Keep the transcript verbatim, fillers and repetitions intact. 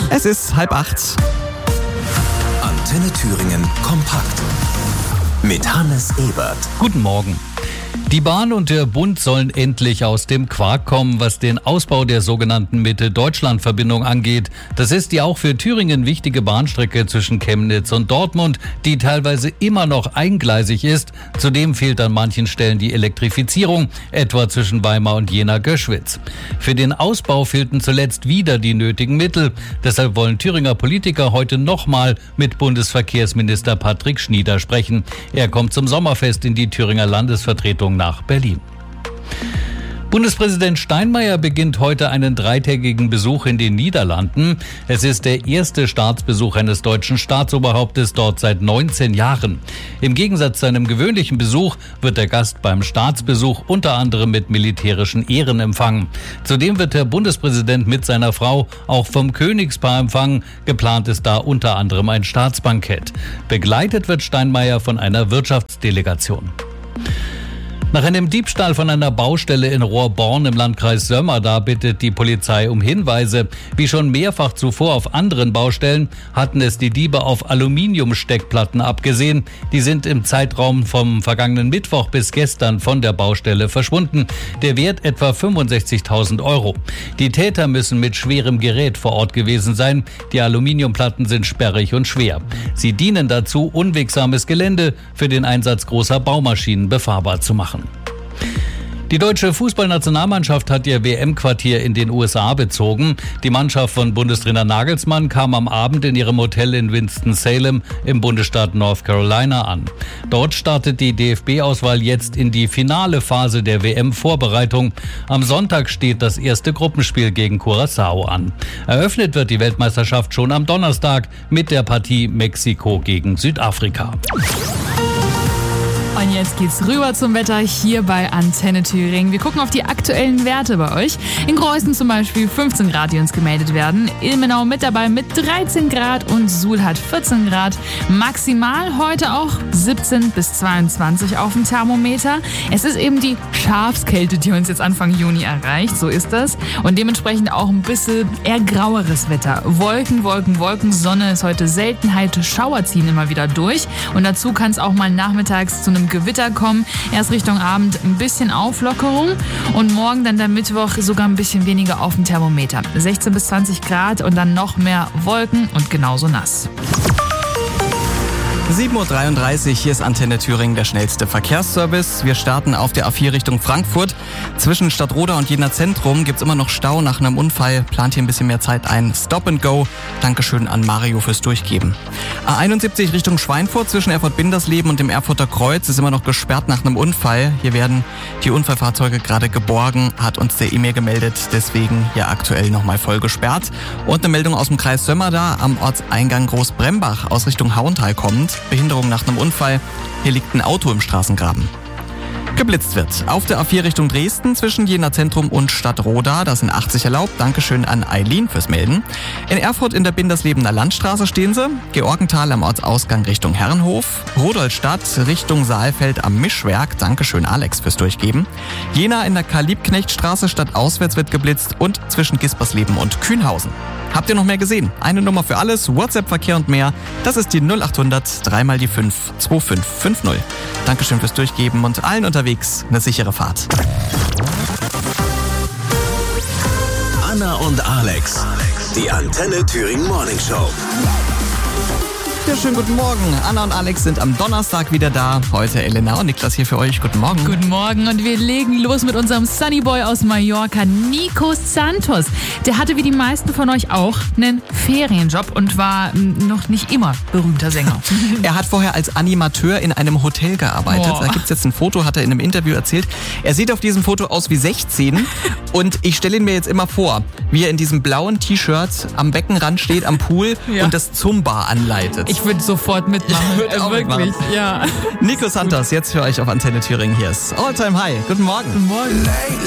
Es ist halb acht. Antenne Thüringen kompakt mit Hannes Ebert. Guten Morgen. Die Bahn und der Bund sollen endlich aus dem Quark kommen, was den Ausbau der sogenannten Mitte-Deutschland-Verbindung angeht. Das ist die auch für Thüringen wichtige Bahnstrecke zwischen Chemnitz und Dortmund, die teilweise immer noch eingleisig ist. Zudem fehlt an manchen Stellen die Elektrifizierung, etwa zwischen Weimar und Jena-Göschwitz. Für den Ausbau fehlten zuletzt wieder die nötigen Mittel. Deshalb wollen Thüringer Politiker heute nochmal mit Bundesverkehrsminister Patrick Schnieder sprechen. Er kommt zum Sommerfest in die Thüringer Landesvertretung nach Berlin. Bundespräsident Steinmeier beginnt heute einen dreitägigen Besuch in den Niederlanden. Es ist der erste Staatsbesuch eines deutschen Staatsoberhauptes dort seit neunzehn Jahren. Im Gegensatz zu einem gewöhnlichen Besuch wird der Gast beim Staatsbesuch unter anderem mit militärischen Ehren empfangen. Zudem wird der Bundespräsident mit seiner Frau auch vom Königspaar empfangen. Geplant ist da unter anderem ein Staatsbankett. Begleitet wird Steinmeier von einer Wirtschaftsdelegation. Nach einem Diebstahl von einer Baustelle in Rohrborn im Landkreis Sömmerda bittet die Polizei um Hinweise. Wie schon mehrfach zuvor auf anderen Baustellen hatten es die Diebe auf Aluminiumsteckplatten abgesehen. Die sind im Zeitraum vom vergangenen Mittwoch bis gestern von der Baustelle verschwunden. Der Wert etwa fünfundsechzigtausend Euro. Die Täter müssen mit schwerem Gerät vor Ort gewesen sein. Die Aluminiumplatten sind sperrig und schwer. Sie dienen dazu, unwegsames Gelände für den Einsatz großer Baumaschinen befahrbar zu machen. Die deutsche Fußballnationalmannschaft hat ihr W M-Quartier in den U S A bezogen. Die Mannschaft von Bundestrainer Nagelsmann kam am Abend in ihrem Hotel in Winston-Salem im Bundesstaat North Carolina an. Dort startet die D F B-Auswahl jetzt in die finale Phase der W M-Vorbereitung. Am Sonntag steht das erste Gruppenspiel gegen Curaçao an. Eröffnet wird die Weltmeisterschaft schon am Donnerstag mit der Partie Mexiko gegen Südafrika. Und jetzt geht's rüber zum Wetter hier bei Antenne Thüringen. Wir gucken auf die aktuellen Werte bei euch. In Greußen zum Beispiel fünfzehn Grad, die uns gemeldet werden. Ilmenau mit dabei mit dreizehn Grad und Suhl hat vierzehn Grad. Maximal heute auch siebzehn bis zweiundzwanzig auf dem Thermometer. Es ist eben die Schafskälte, die uns jetzt Anfang Juni erreicht. So ist das. Und dementsprechend auch ein bisschen eher graueres Wetter. Wolken, Wolken, Wolken. Sonne ist heute Seltenheit. Schauer ziehen immer wieder durch. Und dazu kann es auch mal nachmittags zu einem Gewitter kommen. Erst Richtung Abend ein bisschen Auflockerung und morgen dann der Mittwoch sogar ein bisschen weniger auf dem Thermometer. sechzehn bis zwanzig Grad und dann noch mehr Wolken und genauso nass. sieben Uhr dreiunddreißig, hier ist Antenne Thüringen, der schnellste Verkehrsservice. Wir starten auf der A vier Richtung Frankfurt. Zwischen Stadtroda und Jena Zentrum gibt's immer noch Stau nach einem Unfall. Plant hier ein bisschen mehr Zeit ein. Stop and go. Dankeschön an Mario fürs Durchgeben. A einundsiebzig Richtung Schweinfurt zwischen Erfurt-Bindersleben und dem Erfurter Kreuz ist immer noch gesperrt nach einem Unfall. Hier werden die Unfallfahrzeuge gerade geborgen, hat uns der E-Mail gemeldet. Deswegen hier aktuell nochmal voll gesperrt. Und eine Meldung aus dem Kreis Sömmerda am Ortseingang Großbrembach aus Richtung Hauental kommt. Behinderung nach einem Unfall. Hier liegt ein Auto im Straßengraben. Geblitzt wird auf der A vier Richtung Dresden zwischen Jena Zentrum und Stadtroda. Da sind achtzig erlaubt. Dankeschön an Eileen fürs Melden. In Erfurt in der Binderslebener Landstraße stehen sie. Georgenthal am Ortsausgang Richtung Herrenhof. Rudolstadt Richtung Saalfeld am Mischwerk. Dankeschön Alex fürs Durchgeben. Jena in der Karl-Liebknecht-Straße stadtauswärts wird geblitzt und zwischen Gispersleben und Kühnhausen. Habt ihr noch mehr gesehen? Eine Nummer für alles, WhatsApp-Verkehr und mehr. Das ist die null achthundert drei mal die fünf zwei fünf fünf null. Dankeschön fürs Durchgeben und allen unterwegs eine sichere Fahrt. Anna und Alex, die Antenne Thüringen Morning Show. Ja, schönen guten Morgen. Anna und Alex sind am Donnerstag wieder da. Heute Elena und Niklas hier für euch. Guten Morgen. Guten Morgen und wir legen los mit unserem Sunnyboy aus Mallorca, Nico Santos. Der hatte wie die meisten von euch auch einen Ferienjob und war noch nicht immer berühmter Sänger. Er hat vorher als Animateur in einem Hotel gearbeitet. Oh. Da gibt's jetzt ein Foto, hat er in einem Interview erzählt. Er sieht auf diesem Foto aus wie sechzehn und ich stelle ihn mir jetzt immer vor, wie er in diesem blauen T-Shirt am Beckenrand steht, am Pool ja. und das Zumba anleitet. Ich würde sofort mitmachen. Ich würd auch Wirklich, mitmachen. ja. Nico Santos, jetzt für euch auf Antenne Thüringen. Hier ist All Time High. Guten Morgen. Guten Morgen.